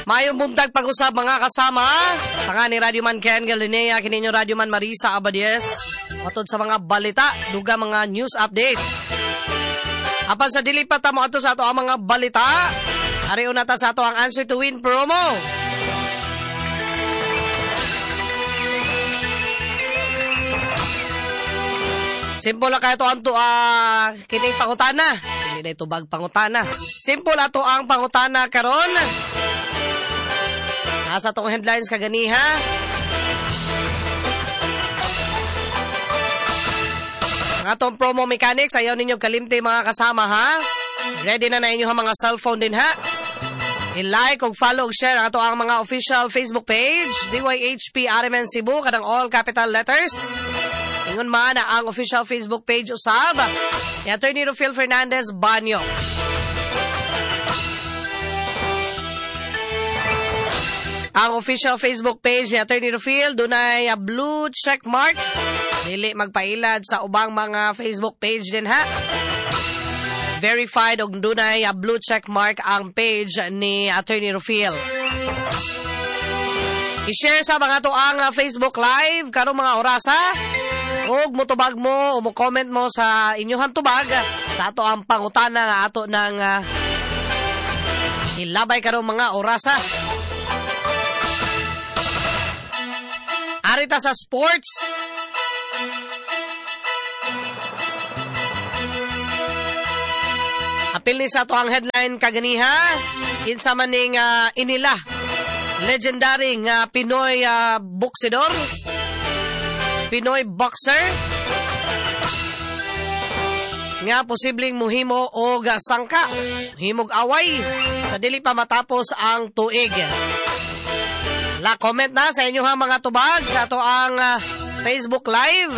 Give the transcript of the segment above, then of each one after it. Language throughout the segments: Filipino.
Mayong buntag pag-usap mga kasama. Tanga ni Radio Man Ken Galinea, kininyo Radio Man Marisa Abadies. Matod sa mga balita, duga mga news updates. Apan sa dilipat mo ato sa ato ang mga balita. Ariyo na ta sa ato ang Answer to Win promo. Simple lang kayo to ang kining pangutana. Hindi na ito bag pangutana. Simple ato ang pangutana karon. Nasa tong headlines kaganiha. Ang atong promo mechanics, ayaw ninyo kalimte mga kasama ha. Ready na inyo ha mga cellphone din ha. I-like o follow o share ato ang mga official Facebook page. DYHP RMN Cebu, kadang all capital letters. Ingon man ang official Facebook page usab. Ni Attorney Rufil Fernandez Banyo. Ang official Facebook page ni Attorney Rufil, dunay blue check mark. Dili magpailad sa ubang mga Facebook page din ha. Verified og dunay blue check mark ang page ni Attorney Rufil. I-share sa mga to ang Facebook Live karong mga orasa. Og mutubag mo o mo-comment mo sa inyong tubag sa ato ang pangutana nga ato ng ilabay karong mga orasa. Arita sa sports. Apil ni sa to ang headline kaganiha. Kinsa man ning inila. Legendary nga Pinoy boksidor. Pinoy boxer. Nga posibleng muhimo o sangka. Himog away. Sa dili pa matapos ang tuig. La comment na sa inyo ha mga tubag sa to ang Facebook Live.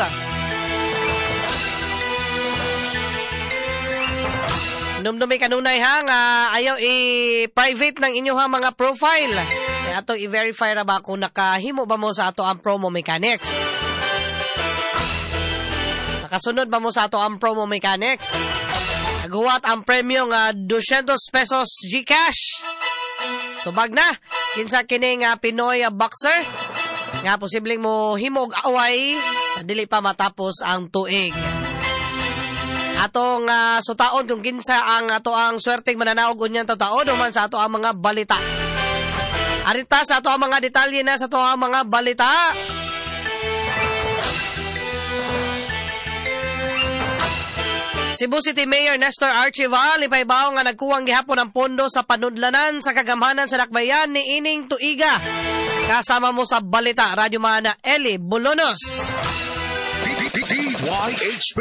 Numdumi kanunay ha nga ayaw i-private ng inyo ha mga profile. Kaya ato i-verify ra ba kung nakahimo ba mo sa ato ang promo mechanics. Nakasunod ba mo sa ato ang promo mechanics. Naghuwat ang premyo nga 200 pesos GCash. Tubag na. Kinsa kining Pinoy boxer. Nga posibleng mo himog away. Dili pa matapos ang tuig. Atong sutaon kung kinsa ang ato ang swerteng mananaog unyan taon human sa ato ang mga balita. Arita sa ato ang mga detalye na sa ato ang mga balita. Cebu City Mayor Nestor Archival ipaibaw nga nagkuwang gihapon ang pondo sa panudlanan sa kagamhanan sa dakbayan ni ining tuiga. Kasama mo sa balita Radyo Mana Eli Bolonos. DYHP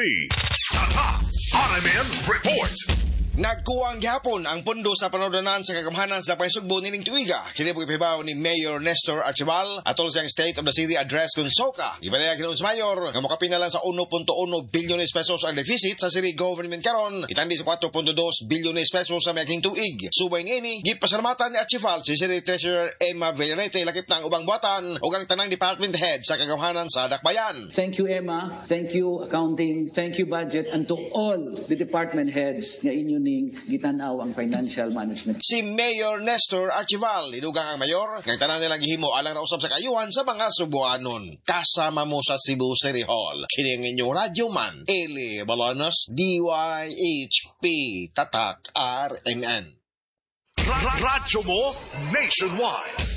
RMN Report. Nagkuwang gihapon ang pondo sa panudlanan sa kagamhanan sa paisugbo nining tuiga. Kini po ipibaw ni Mayor Nestor Archival atol sa State of the City Address kung SOCA. Ibalaya kini sa Mayor nga makapinalan sa 1.1 bilyones pesos ang deficit sa city government karon. Itandi sa 4.2 bilyones pesos sa miaging tuig. Subay niini gipasalamatan ni Archival si City Treasurer Emma Villarete lakip na ang ubang buhatan ug ang tanang department head sa kagamhanan sa dakbayan. Thank you Emma, thank you accounting, thank you budget, and to all the department heads nga inyo ning gitanaw ang financial management. Si Mayor Nestor Archival, inugang ang mayor, ng tanan nilang gihimo alang rausap sa kayuhan sa mga Subuanon. Kasama mo sa Cebu City Hall. Kini ang inyong radyo man, Eli Bolonos, DYHP, Tatak, RMN. Radyo mo nationwide.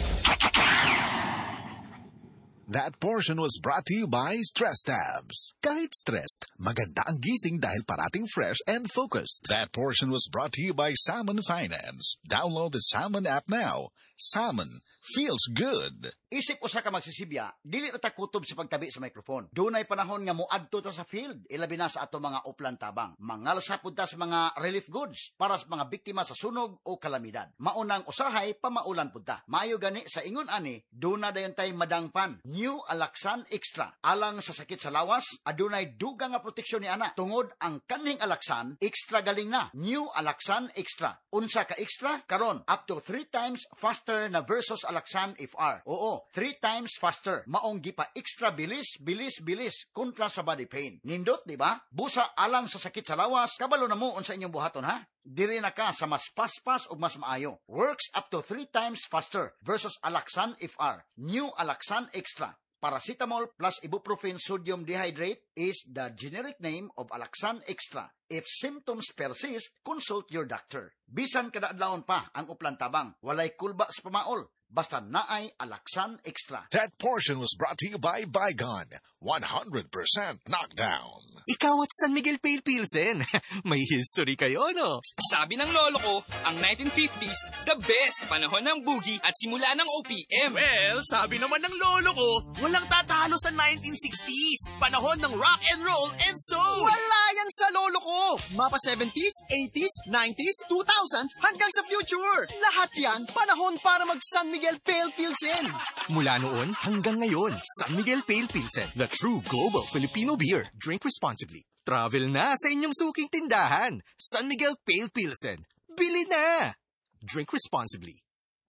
That portion was brought to you by Stress Tabs. Kahit stressed, maganda ang gising dahil parating fresh and focused. That portion was brought to you by Salmon Finance. Download the Salmon app now. Salmon feels good. Isip usa ka magsisibya, dili ta kutob sa pagtabi sa microphone. Dunay panahon nga moadto ta sa field, ilabi na sa ato mga uplan tabang. Mangalsa pud ta sa mga relief goods para sa mga biktima sa sunog o kalamidad. Maunang usahay pamaulan pud ta. Maayo gani sa ingon ani, duna dayon tay madangpan. New Alaxan Extra. Alang sa sakit sa lawas, adunay dugang nga proteksyon ni ana. Tungod ang kaning Alaxan, extra galing na. New Alaxan Extra. Unsa ka extra? Karon up to 3 times faster faster na versus Alaxan FR. Oo, 3 times faster. Maong gipa extra bilis kontra sa body pain. Nindot, di ba? Busa alang sa sakit sa lawas, kabalo na mo unsa inyong buhaton ha? Diri na ka sa mas paspas o mas maayo. Works up to 3 times faster versus Alaxan FR. New Alaxan Extra. Paracetamol plus ibuprofen sodium dehydrate is the generic name of Alaxan Extra. If symptoms persist, consult your doctor. Bisan kada adlawon pa ang uplantabang, walay kulba sa pamaol, basta naay Alaxan Extra. That portion was brought to you by Bygone. 100% knockdown. Ikaw at San Miguel Pale Pilsen. May history kayo, no? Sabi ng lolo ko, ang 1950s, the best panahon ng boogie at simula ng OPM. Well, sabi naman ng lolo ko, walang tatalo sa 1960s. Panahon ng rock and roll and soul. Wala yan sa lolo ko. Mapa 70s, 80s, 90s, 2000s, hanggang sa future. Lahat yan, panahon para mag San Miguel Pale Pilsen. Mula noon hanggang ngayon, San Miguel Pale Pilsen, the true global Filipino beer. Drink responsibly. Travel na sa inyong suking tindahan. San Miguel Pale Pilsen. Bili na! Drink responsibly.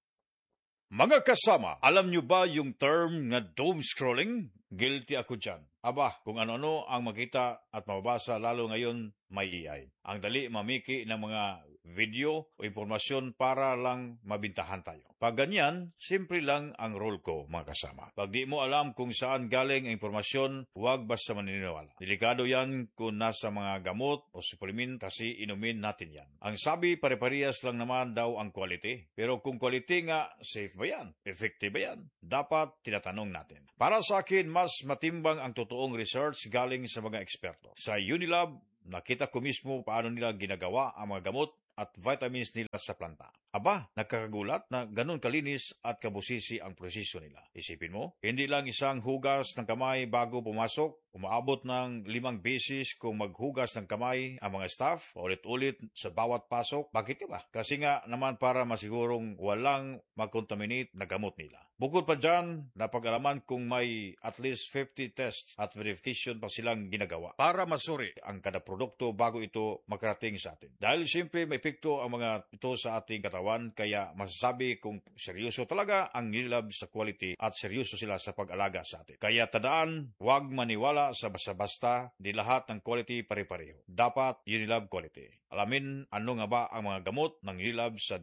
Mga kasama, alam nyo ba yung term nga doom scrolling? Guilty ako dyan. Aba, kung ano-ano ang makita at mababasa lalo ngayon, may AI. Ang dali mamiki ng mga video o impormasyon para lang mabintahan tayo. Pag ganyan, simple lang ang role ko, mga kasama. Pag di mo alam kung saan galing ang impormasyon, huwag basta maniniwala. Delikado yan kung nasa mga gamot o supplement kasi inumin natin yan. Ang sabi, pare-parehas lang naman daw ang quality. Pero kung quality nga, safe ba yan? Effective ba yan? Dapat tinatanong natin. Para sa akin, mas matimbang ang totoong research galing sa mga eksperto. Sa Unilab, nakita ko mismo paano nila ginagawa ang mga gamot at vitamins nila sa planta. Aba, nakakagulat na ganun kalinis at kabusisi ang prosesyo nila. Isipin mo, hindi lang isang hugas ng kamay bago pumasok, umaabot ng 5 beses kung maghugas ng kamay ang mga staff, ulit-ulit sa bawat pasok. Bakit ba? Kasi nga naman para masigurong walang mag-contaminate na gamot nila. Bukod pa dyan, napag-alaman kung may at least 50 tests at verification pa silang ginagawa para masuri ang kada produkto bago ito makarating sa atin. Dahil siyempre may epekto ang mga ito sa ating katawan, kaya masasabi kung seryoso talaga ang Unilab sa quality at seryoso sila sa pag-alaga sa atin. Kaya tandaan, huwag maniwala sa basta-basta, di lahat ng quality pare-pareho. Dapat Unilab quality. Alamin ano nga ba ang mga gamot ng Unilab sa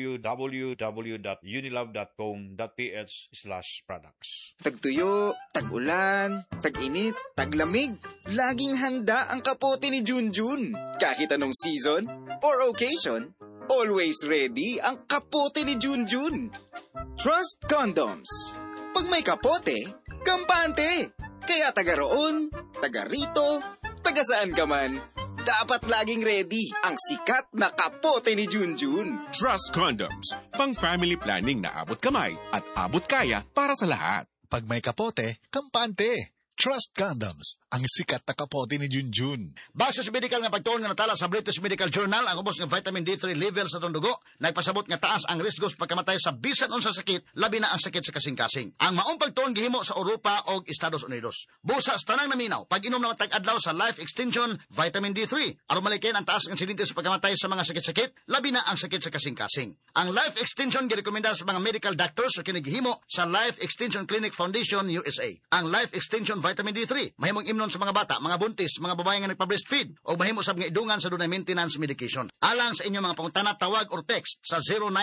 www.unilab.com.ph/products. Tagtuyo, tag-ulan, tag-init, taglamig. Laging handa ang kapote ni Junjun. Kahit anong season or occasion, always ready ang kapote ni Junjun. Trust Condoms. Pag may kapote, kampante. Kaya taga roon, taga rito, taga saan ka man, dapat laging ready ang sikat na kapote ni Junjun. Trust Condoms. Pang family planning na abot kamay at abot kaya para sa lahat. Pag may kapote, kampante. Trust Condoms, ang sikat na kapote ni Junjun. Base sa medical nga pagtuon nga natala sa British Medical Journal, ang ubos ng vitamin D3 level sa dugo, nagpasabot nga taas ang risko sa pagkamatay sa bisan unsa sakit, labi na ang sakit sa kasing-kasing. Ang maong pagtuon gihimo sa Europa o Estados Unidos. Busa sa tanang naminaw, pag-inom na tag-adlaw sa Life Extension Vitamin D3, aron malikin ang taas ng insidente sa pagkamatay sa mga sakit-sakit, labi na ang sakit sa kasing-kasing. Ang Life Extension girekomenda sa mga medical doctors o kinigihimo sa Life Extension Clinic Foundation USA. Ang Life Extension Vitamin D3, mahimong imnon sa mga bata, mga buntis, mga babae nga nagpa-breastfeed, o mahimo sab nga idungan sa dunay maintenance medication. Alang sa inyong mga pangutana, tawag or text sa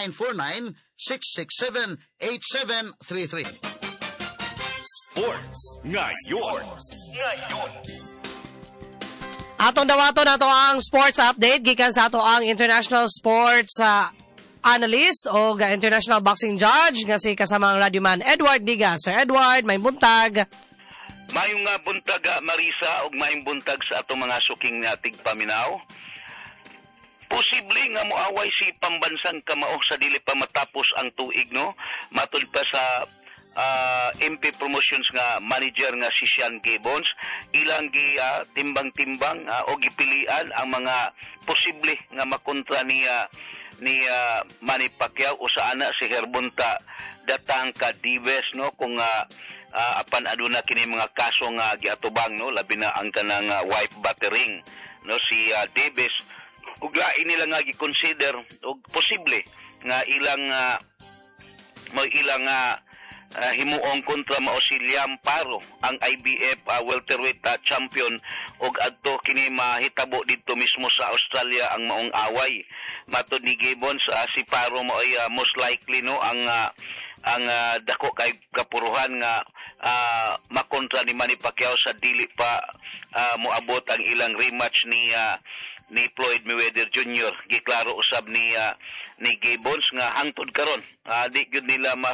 0949-667-8733. Sports ngayon. Atong dawaton nato ang sports update gikan sa ato ang international sports analyst o international boxing judge nga si kasamang radyoman Edward Diga. Sir Edward, may buntag. Mayong nga buntag, Marisa, o mayong buntag sa atong mga suking tigpaminaw. Posible nga moaway si pambansang kamao sa dili pa matapos ang tuig, no? Matud pa sa MP Promotions nga manager nga si Sean Gibbons, ilang timbang-timbang o gipilian ang mga posible nga makontra ni Manny Pacquiao o sa ana si Gervonta Datangka Dives, no? Kung apan aduna kini mga kaso nga giatubang, no, labi na ang kanang wife battering, no, si Davis ug lain nila nga gi-consider og posible nga ilang mo ilang himuong kontra mao si Liam Paro, ang IBF welterweight champion, ug adto kini mahitabo dito mismo sa Australia ang maong away. Matod ni Gibbons, si Paro mo ay most likely no ang dako kay kapuruhan nga makontra ni Manny Pacquiao sa dili pa moabot ang ilang rematch ni Floyd Mayweather Jr. Giklaro usab ni Gibbons nga hangtod karon di gyud nila mas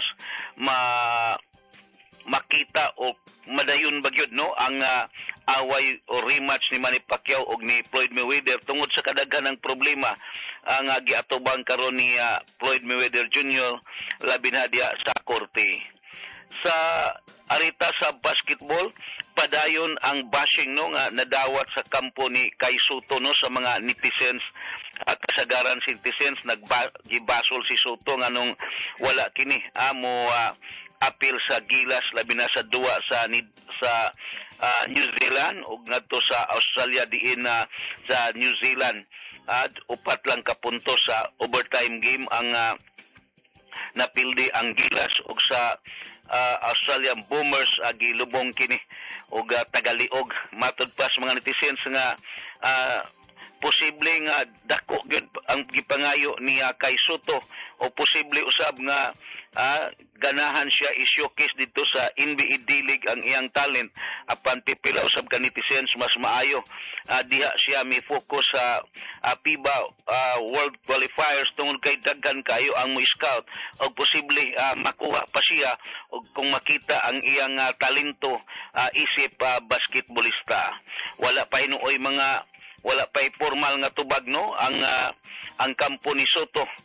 makita o madayon ba gyud no ang away o rematch ni Manny Pacquiao og ni Floyd Mayweather tungod sa kadaghanang problema ang giatubang karon ni Floyd Mayweather Jr. labi na diya sa korte. Sa arita sa basketball, padayon ang bashing no nga nadawat sa kampo ni Kai Soto no sa mga netizens at kasagaran si netizens naggibasol si Soto nga nung wala kini amo apil sa gilas labi na sa duwa sa New Zealand ug ngadto sa Australia diin sa New Zealand at upat lang ka puntos sa overtime game ang napildi ang gilas ug sa Australian Boomers gilubong kini ug tagaliog matod pa sa mga netizens nga posible nga dako gyud ang gipangayo ni Kai Soto o posible usab nga ganahan siya i-showcase dito sa NBA D-League ang iyang talent apan pipila usab ka netizens mas maayo diha siya mi focus sa FIBA World Qualifiers tungod kay daghan kayo ang mo scout o posible makuha pa siya o kung makita ang iyang talento isip basketballista. Wala pa hinuoy wala pa'y formal nga tubag no ang kampo ni Soto